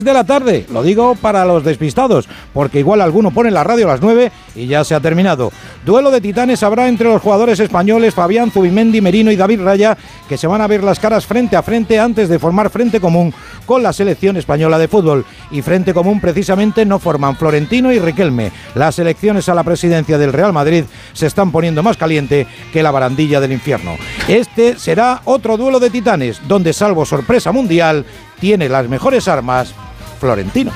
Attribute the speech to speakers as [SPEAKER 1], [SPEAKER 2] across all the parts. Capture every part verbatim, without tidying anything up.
[SPEAKER 1] de la tarde, lo digo para los despistados, porque igual alguno pone la radio a las nueve y ya se ha terminado. Duelo de titanes habrá entre los jugadores españoles Fabián, Zubimendi, Merino y David Raya, que se van a ver las caras frente a frente antes de formar frente común con la selección española de fútbol. Y frente común precisamente no forman Florentino y Riquelme. Las elecciones a la presidencia del Real Madrid se están poniendo más caliente que la barandilla del infierno. Este será otro duelo de titanes, donde salvo sorpresa mundial, tiene las mejores armas Florentino.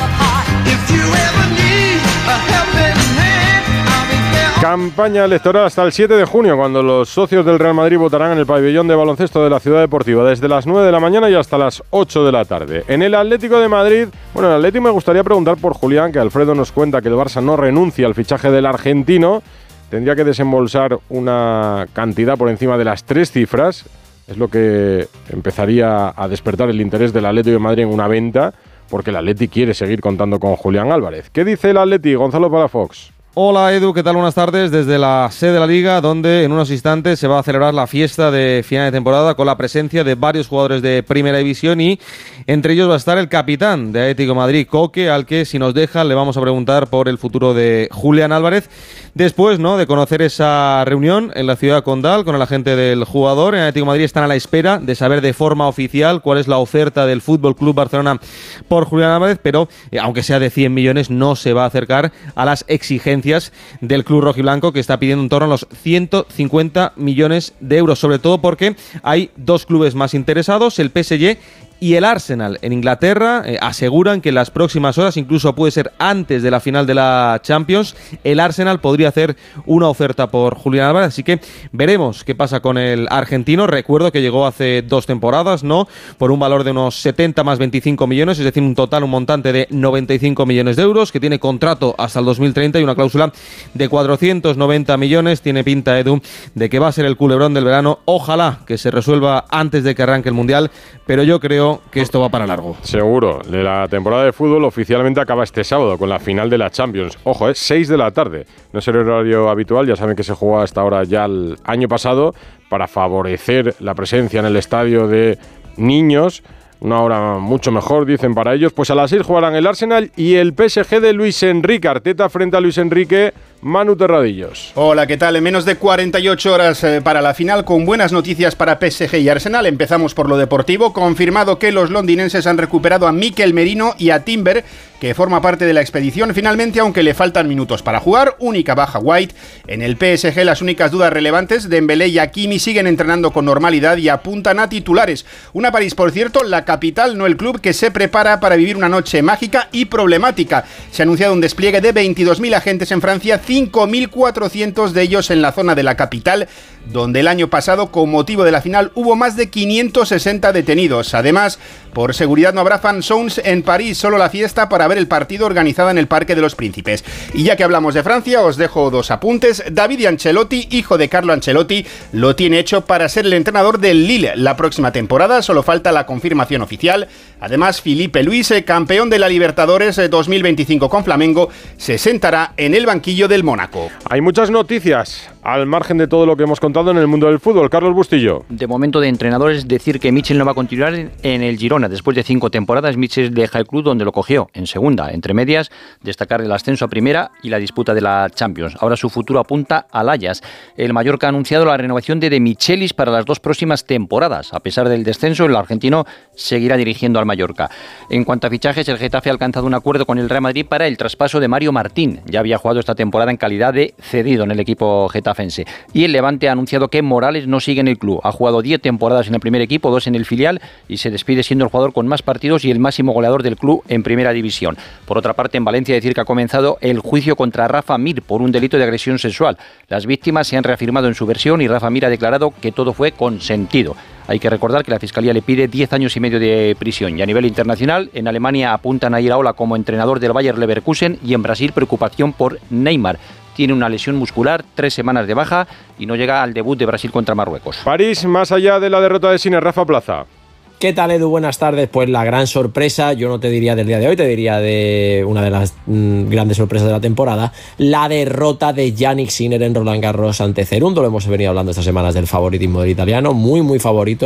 [SPEAKER 2] Campaña electoral hasta el siete de junio, cuando los socios del Real Madrid votarán en el pabellón de baloncesto de la Ciudad Deportiva, desde las nueve de la mañana y hasta las ocho de la tarde. En el Atlético de Madrid, bueno, en el Atlético me gustaría preguntar por Julián, que Alfredo nos cuenta que el Barça no renuncia al fichaje del argentino. Tendría que desembolsar una cantidad por encima de las tres cifras. Es lo que empezaría a despertar el interés del Atlético de Madrid en una venta, porque el Atleti quiere seguir contando con Julián Álvarez. ¿Qué dice el Atleti? Gonzalo Palafox.
[SPEAKER 3] Hola Edu, ¿qué tal? Buenas tardes desde la sede de la Liga, donde en unos instantes se va a celebrar la fiesta de final de temporada con la presencia de varios jugadores de Primera División y entre ellos va a estar el capitán de Atlético de Madrid, Coque, al que si nos deja le vamos a preguntar por el futuro de Julián Álvarez. Después, ¿no?, de conocer esa reunión en la ciudad condal con el agente del jugador, en Atlético de Madrid están a la espera de saber de forma oficial cuál es la oferta del Fútbol Club Barcelona por Julián Álvarez, pero eh, aunque sea de cien millones no se va a acercar a las exigencias del club rojiblanco, que está pidiendo en torno a los ciento cincuenta millones de euros, sobre todo porque hay dos clubes más interesados, el P S G y el Arsenal en Inglaterra. Eh, aseguran que en las próximas horas, incluso puede ser antes de la final de la Champions, el Arsenal podría hacer una oferta por Julián Álvarez, así que veremos qué pasa con el argentino. Recuerdo que llegó hace dos temporadas, ¿no?, por un valor de unos setenta más veinticinco millones, es decir, un total, un montante de noventa y cinco millones de euros, que tiene contrato hasta el dos mil treinta y una cláusula de cuatrocientos noventa millones. Tiene pinta, Edu, de que va a ser el culebrón del verano. Ojalá que se resuelva antes de que arranque el Mundial, pero yo creo que esto va para largo.
[SPEAKER 2] Seguro. La temporada de fútbol oficialmente acaba este sábado con la final de la Champions. Ojo, es seis de la tarde. No es el horario habitual, ya saben que se jugó hasta ahora ya el año pasado para favorecer la presencia en el estadio de niños. Una hora mucho mejor, dicen, para ellos. Pues a las seis jugarán el Arsenal y el P S G de Luis Enrique. Arteta frente a Luis Enrique. Manu Terradillos.
[SPEAKER 4] Hola, ¿qué tal? En menos de cuarenta y ocho horas eh, para la final, con buenas noticias para P S G y Arsenal. Empezamos por lo deportivo. Confirmado que los londinenses han recuperado a Mikel Merino y a Timber, que forma parte de la expedición finalmente, aunque le faltan minutos para jugar. Única baja White. En el P S G las únicas dudas relevantes, Dembélé y Hakimi, siguen entrenando con normalidad y apuntan a titulares. Una París, por cierto, la capital, no el club, que se prepara para vivir una noche mágica y problemática. Se ha anunciado un despliegue de veintidós mil agentes en Francia, cinco mil cuatrocientos de ellos en la zona de la capital, donde el año pasado, con motivo de la final, hubo más de quinientos sesenta detenidos. Además, por seguridad no habrá fan zones en París, solo la fiesta para ver el partido organizada en el Parque de los Príncipes. Y ya que hablamos de Francia, os dejo dos apuntes. David Ancelotti, hijo de Carlo Ancelotti, lo tiene hecho para ser el entrenador del Lille la próxima temporada, solo falta la confirmación oficial. Además, Filipe Luis, campeón de la Libertadores dos mil veinticinco con Flamengo, se sentará en el banquillo del Mónaco.
[SPEAKER 2] Hay muchas noticias al margen de todo lo que hemos contado en el mundo del fútbol. Carlos Bustillo.
[SPEAKER 5] De momento, de entrenadores, decir que Michel no va a continuar en el Girona. Después de cinco temporadas, Michel deja el club donde lo cogió, en segunda. Entre medias, destacar el ascenso a primera y la disputa de la Champions. Ahora su futuro apunta al Ajax. El Mallorca ha anunciado la renovación de De Michelis para las dos próximas temporadas. A pesar del descenso, el argentino seguirá dirigiendo al Mallorca. En cuanto a fichajes, el Getafe ha alcanzado un acuerdo con el Real Madrid para el traspaso de Mario Martín. Ya había jugado esta temporada en calidad de cedido en el equipo getafense. Y el Levante ha anunciado que Morales no sigue en el club. Ha jugado diez temporadas en el primer equipo, dos en el filial, y se despide siendo el jugador con más partidos y el máximo goleador del club en primera división. Por otra parte, en Valencia, decir que ha comenzado el juicio contra Rafa Mir por un delito de agresión sexual. Las víctimas se han reafirmado en su versión y Rafa Mir ha declarado que todo fue consentido. Hay que recordar que la Fiscalía le pide diez años y medio de prisión. Y a nivel internacional, en Alemania apuntan a Iraola como entrenador del Bayer Leverkusen y en Brasil preocupación por Neymar. Tiene una lesión muscular, tres semanas de baja y no llega al debut de Brasil contra Marruecos.
[SPEAKER 2] París, más allá de la derrota de Sinner, Rafa Plaza.
[SPEAKER 6] ¿Qué tal, Edu? Buenas tardes. Pues la gran sorpresa, yo no te diría del día de hoy, te diría de una de las mmm, grandes sorpresas de la temporada, la derrota de Jannik Sinner en Roland Garros ante Cerundo. Lo hemos venido hablando estas semanas del favoritismo del italiano, muy muy favorito,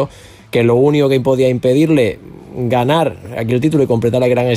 [SPEAKER 6] que lo único que podía impedirle ganar aquí el título y completar la gran